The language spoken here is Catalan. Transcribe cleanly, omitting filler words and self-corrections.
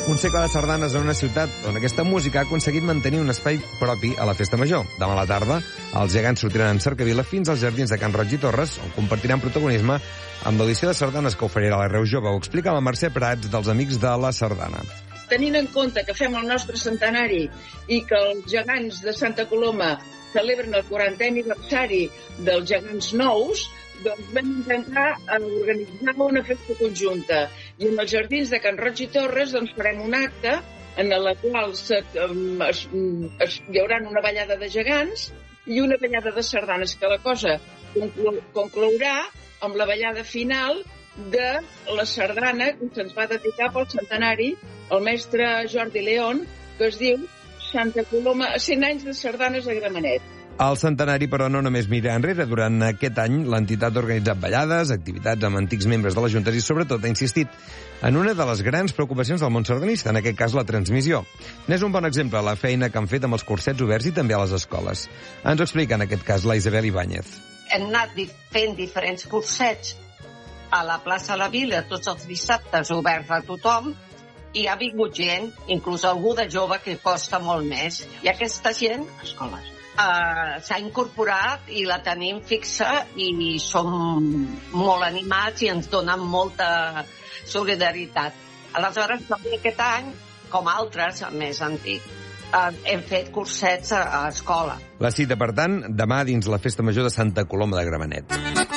Un segle de sardanes en una ciutat on aquesta música ha aconseguit mantenir un espai propi a la festa major. Demà a la tarda, els gegants sortiran en cercavila fins als jardins de Can Roig i Torres, on compartiran protagonisme amb l'edició de sardanes que oferirà la Reus Jove. Ho explica la Mercè Prats, dels Amics de la Sardana. Tenint en compte que fem el nostre centenari i que els gegants de Santa Coloma celebren el 40è aniversari dels gegants nous, doncs vam intentar organitzar una festa conjunta. I en els jardins de Can Roig i Torres doncs farem un acte en el qual hi haurà una ballada de gegants i una ballada de sardanes, que la cosa conclourà amb la ballada final de la sardana que se'ns va dedicar pel centenari al mestre Jordi León, que es diu Santa Coloma, 100 anys de sardanes a Gramenet. El centenari, però, no només mira enrere. Durant aquest any, l'entitat ha organitzat ballades, activitats amb antics membres de les juntes i, sobretot, ha insistit en una de les grans preocupacions del món sardanista, en aquest cas la transmissió. N'és un bon exemple la feina que han fet amb els cursets oberts i també a les escoles. Ens ho explica, en aquest cas, la Isabel Ibáñez. Hem anat fent diferents cursets a la plaça de la Vila, tots els dissabtes oberts a tothom, i ha vingut gent, inclús algú de jove, que costa molt més. I aquesta gent s'ha incorporat i la tenim fixa i som molt animats i ens donen molta solidaritat. Aleshores, també aquest any, com altres, més antics, hem fet cursets a escola. La cita, per tant, demà dins la Festa Major de Santa Coloma de Gramenet.